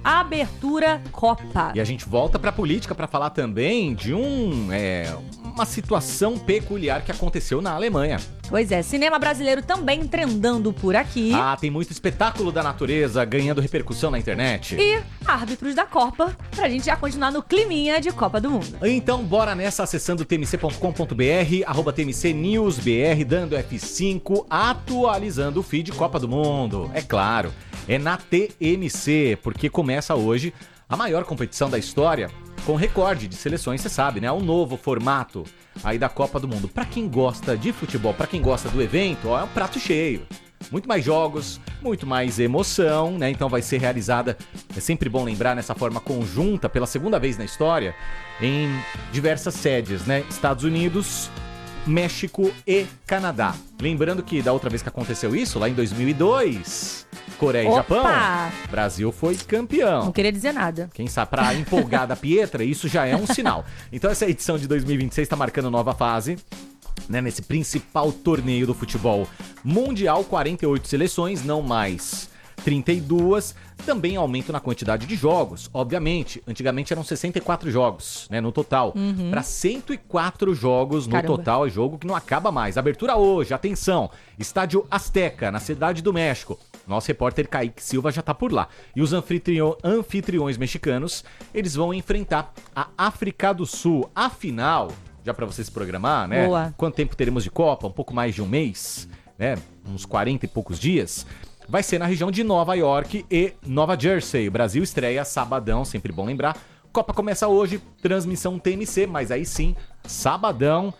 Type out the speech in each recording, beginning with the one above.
Abertura Copa. E a gente volta pra política pra falar também de uma situação peculiar que aconteceu na Alemanha. Pois é, cinema brasileiro também trendando por aqui. Tem muito espetáculo da natureza ganhando repercussão na internet. E árbitros da Copa, pra gente já continuar no climinha de Copa do Mundo. Então bora nessa, acessando tmc.com.br, @tmcnewsbr, dando F5, atualizando o feed Copa do Mundo. É claro, é na TMC, porque começa hoje a maior competição da história, com recorde de seleções, você sabe, né? Um novo formato aí da Copa do Mundo. Pra quem gosta de futebol, pra quem gosta do evento, é um prato cheio. Muito mais jogos, muito mais emoção, né? Então vai ser realizada, é sempre bom lembrar, nessa forma conjunta, pela segunda vez na história, em diversas sedes, né? Estados Unidos, México e Canadá. Lembrando que da outra vez que aconteceu isso, lá em 2002, Coreia e Japão, Brasil foi campeão. Não queria dizer nada. Quem sabe, pra empolgar da Pietra, isso já é um sinal. Então essa edição de 2026 está marcando nova fase, né, nesse principal torneio do futebol mundial. 48 seleções, não mais 32. Também aumento na quantidade de jogos, obviamente. Antigamente eram 64 jogos, né, no total. Para 104 jogos no total, é jogo que não acaba mais. Abertura hoje, atenção, Estádio Azteca, na Cidade do México. Nosso repórter Kaique Silva já tá por lá. E os anfitriões mexicanos, eles vão enfrentar a África do Sul. Afinal, já para você se programar, né? Boa. Quanto tempo teremos de Copa? Um pouco mais de um mês, né? Uns 40 e poucos dias. Vai ser na região de Nova York e Nova Jersey. O Brasil estreia sabadão, sempre bom lembrar. Copa começa hoje, transmissão TMC, mas aí sim, sabadão,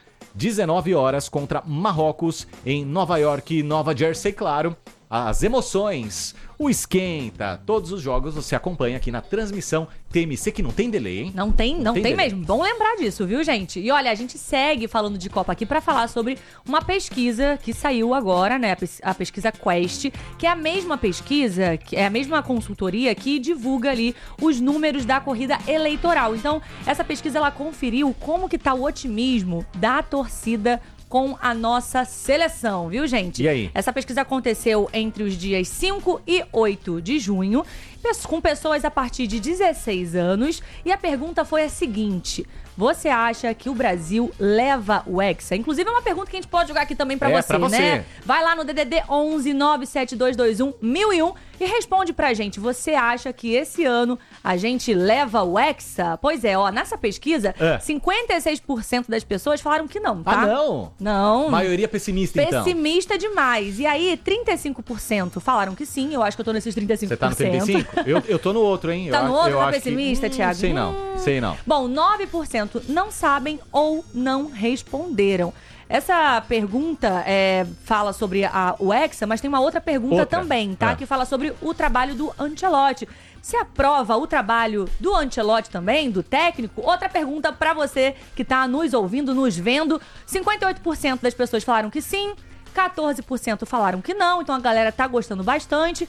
19 horas contra Marrocos em Nova York e Nova Jersey, claro. As emoções, o esquenta, todos os jogos você acompanha aqui na transmissão TMC, que não tem delay, hein? Não tem mesmo. Bom lembrar disso, viu, gente? E olha, a gente segue falando de Copa aqui pra falar sobre uma pesquisa que saiu agora, né? A pesquisa Quest, que é a mesma pesquisa, que é a mesma consultoria que divulga ali os números da corrida eleitoral. Então, essa pesquisa, ela conferiu como que tá o otimismo da torcida com a nossa seleção, viu, gente? E aí? Essa pesquisa aconteceu entre os dias 5 e 8 de junho, com pessoas a partir de 16 anos, e a pergunta foi a seguinte: você acha que o Brasil leva o Hexa? Inclusive é uma pergunta que a gente pode jogar aqui também pra você, pra você, né? Vai lá no DDD 11 97221 1001 e responde pra gente. Você acha que esse ano a gente leva o Hexa? Pois é, ó, nessa pesquisa, 56% das pessoas falaram que não, tá? Não? Não. Maioria pessimista, então. Pessimista demais. E aí, 35% falaram que sim. Eu acho que eu tô nesses 35%. Você tá no 35%? Eu tô no outro, hein? Tá no outro, eu tá acho pessimista, que... Thiago? Sei não. Bom, 9% não sabem ou não responderam. Essa pergunta fala sobre o Hexa, mas tem uma outra pergunta também, tá? Que fala sobre o trabalho do Ancelotti. Você aprova o trabalho do Ancelotti também, do técnico? Outra pergunta pra você que tá nos ouvindo, nos vendo. 58% das pessoas falaram que sim, 14% falaram que não, então a galera tá gostando bastante.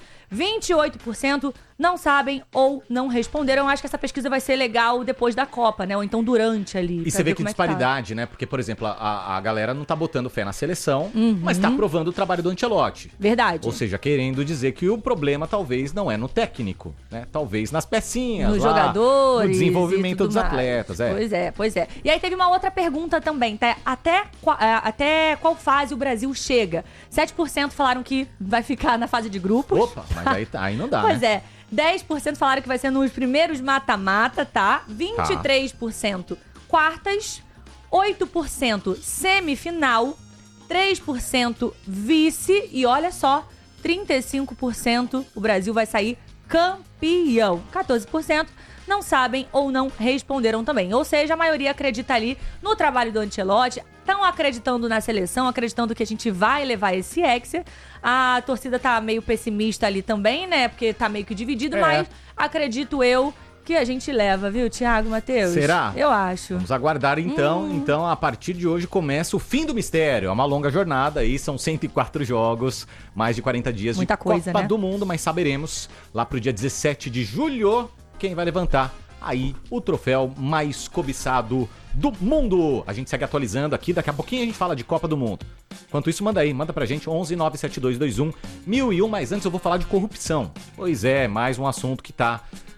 28% não sabem ou não responderam. Eu acho que essa pesquisa vai ser legal depois da Copa, né? Ou então durante ali. E você vê que disparidade, né? Porque, por exemplo, a galera não tá botando fé na seleção, mas tá aprovando o trabalho do Ancelotti. Verdade. Ou seja, querendo dizer que o problema talvez não é no técnico, né? Talvez nas pecinhas, nos jogadores, no desenvolvimento dos atletas. Pois é. E aí teve uma outra pergunta também, tá? Até qual fase o Brasil chega? 7% falaram que vai ficar na fase de grupos. Opa, mas aí não dá, Pois né? 10% falaram que vai ser nos primeiros mata-mata, tá? 23% quartas, 8% semifinal, 3% vice e olha só, 35% o Brasil vai sair campeão. 14% não sabem ou não responderam também. Ou seja, a maioria acredita ali no trabalho do Ancelotti, estão acreditando na seleção, acreditando que a gente vai levar esse Hexa. A torcida tá meio pessimista ali também, né? Porque tá meio que dividido, mas acredito eu que a gente leva, viu, Thiago, Matheus? Será? Eu acho. Vamos aguardar então. Então, a partir de hoje começa o fim do mistério. É uma longa jornada aí, são 104 jogos, mais de 40 dias Muita de coisa, Copa né? do Mundo, mas saberemos lá pro dia 17 de julho quem vai levantar aí o troféu mais cobiçado do mundo. A gente segue atualizando aqui, daqui a pouquinho a gente fala de Copa do Mundo. Enquanto isso, manda pra gente 11 97221 1001, mas antes eu vou falar de corrupção. Pois é, mais um assunto que tá